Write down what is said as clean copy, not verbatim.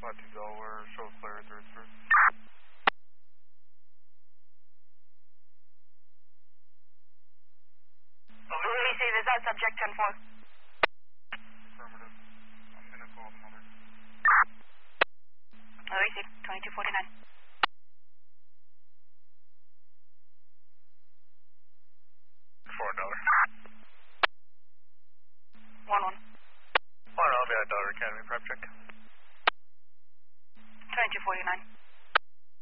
5-2 Delaware, show flare third through. ABC, this is subject 10-4. Affirmative. I'm going to call the mother. ABC, 2249. 4 1-1. 1, I'll be at Dollar Academy prep check. 2249.